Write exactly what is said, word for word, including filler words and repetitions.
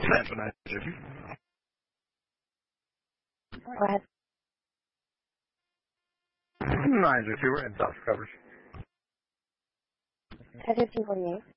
Central nine zero two. Go ahead. nine zero two, we're in South coverage. fifteen forty-eight.